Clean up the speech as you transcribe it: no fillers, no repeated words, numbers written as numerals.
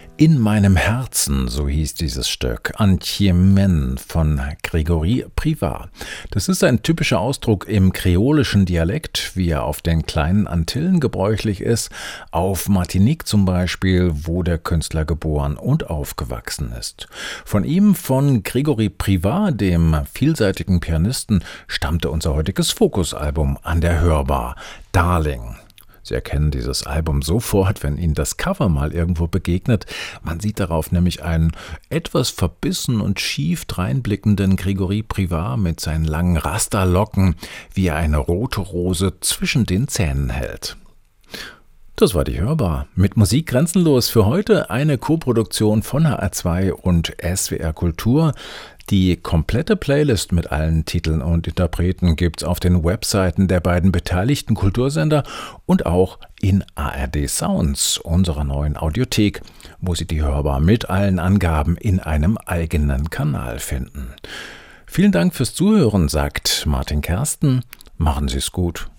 In meinem Herzen, so hieß dieses Stück, Antjemen von Grégory Privat. Das ist ein typischer Ausdruck im kreolischen Dialekt, wie er auf den kleinen Antillen gebräuchlich ist, auf Martinique zum Beispiel, wo der Künstler geboren und aufgewachsen ist. Von ihm, von Grégory Privat, dem vielseitigen Pianisten, stammte unser heutiges Fokusalbum An der Hörbar, Darling. Sie erkennen dieses Album sofort, wenn Ihnen das Cover mal irgendwo begegnet. Man sieht darauf nämlich einen etwas verbissen und schief dreinblickenden Grégory Privat mit seinen langen Rasterlocken, wie er eine rote Rose zwischen den Zähnen hält. Das war die Hörbar. Mit Musik grenzenlos für heute eine Koproduktion von HR2 und SWR Kultur. Die komplette Playlist mit allen Titeln und Interpreten gibt's auf den Webseiten der beiden beteiligten Kultursender und auch in ARD Sounds, unserer neuen Audiothek, wo Sie die Hörbar mit allen Angaben in einem eigenen Kanal finden. Vielen Dank fürs Zuhören, sagt Martin Kersten. Machen Sie es gut.